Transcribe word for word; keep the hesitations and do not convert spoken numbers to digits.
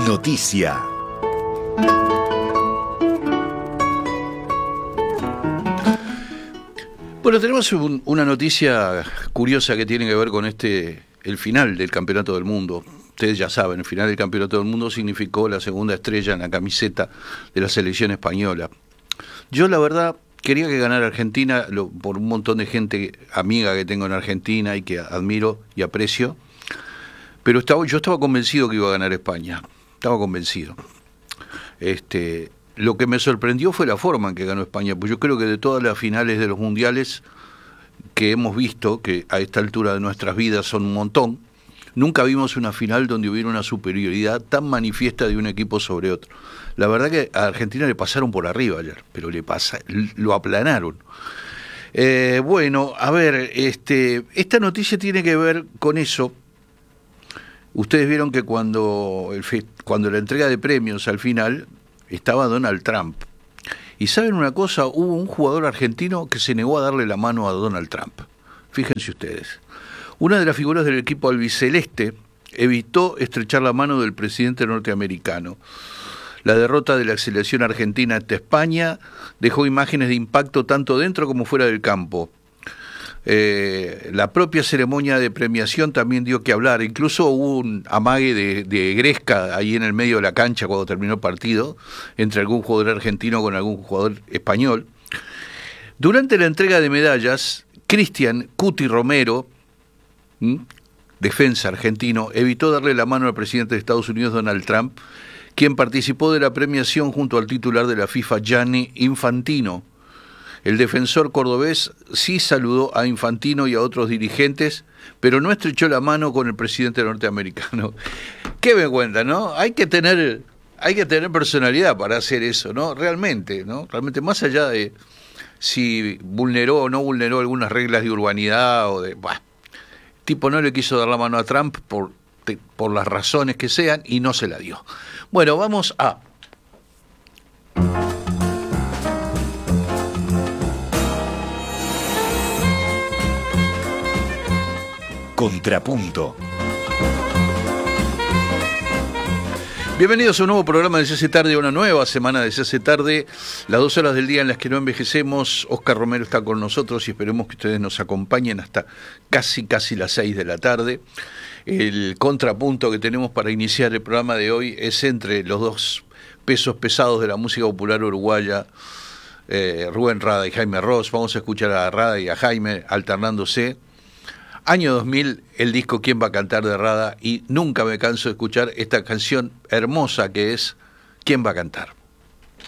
Noticia. Bueno, tenemos un, una noticia curiosa que tiene que ver con este el final del Campeonato del Mundo. Ustedes ya saben, el final del Campeonato del Mundo significó la segunda estrella en la camiseta de la selección española. Yo, la verdad, quería que ganara Argentina lo, por un montón de gente amiga que tengo en Argentina y que admiro y aprecio, pero estaba, yo estaba convencido que iba a ganar España. Estaba convencido. Este... Lo que me sorprendió fue la forma en que ganó España, pues yo creo que de todas las finales de los mundiales que hemos visto, que a esta altura de nuestras vidas son un montón, nunca vimos una final donde hubiera una superioridad tan manifiesta de un equipo sobre otro. La verdad que a Argentina le pasaron por arriba ayer, pero le pasa, lo aplanaron. Eh, bueno, a ver, este, esta noticia tiene que ver con eso. Ustedes vieron que cuando, el, cuando la entrega de premios al final estaba Donald Trump. Y ¿saben una cosa? Hubo un jugador argentino que se negó a darle la mano a Donald Trump. Fíjense ustedes. Una de las figuras del equipo albiceleste evitó estrechar la mano del presidente norteamericano. La derrota de la selección argentina ante España dejó imágenes de impacto tanto dentro como fuera del campo. Eh, la propia ceremonia de premiación también dio que hablar, incluso hubo un amague de, de gresca ahí en el medio de la cancha cuando terminó el partido, entre algún jugador argentino con algún jugador español. Durante la entrega de medallas, Cristian Cuti Romero, ¿m? defensa argentino, evitó darle la mano al presidente de Estados Unidos, Donald Trump, quien participó de la premiación junto al titular de la FIFA, Gianni Infantino. El defensor cordobés sí saludó a Infantino y a otros dirigentes, pero no estrechó la mano con el presidente norteamericano. Qué vergüenza, ¿no? Hay que tener, hay que tener personalidad para hacer eso, ¿no? Realmente, ¿no? Realmente, más allá de si vulneró o no vulneró algunas reglas de urbanidad o de, bah, tipo no le quiso dar la mano a Trump por, por las razones que sean y no se la dio. Bueno, vamos a Contrapunto. Bienvenidos a un nuevo programa de Se hace tarde, una nueva semana de Se hace tarde, las dos horas del día en las que no envejecemos. Oscar Romero está con nosotros y esperemos que ustedes nos acompañen hasta casi, casi las seis de la tarde. El contrapunto que tenemos para iniciar el programa de hoy es entre los dos pesos pesados de la música popular uruguaya, eh, Rubén Rada y Jaime Ross. Vamos a escuchar a Rada y a Jaime alternándose. Año dos mil, el disco ¿Quién va a cantar? De Rada, y nunca me canso de escuchar esta canción hermosa que es ¿Quién va a cantar?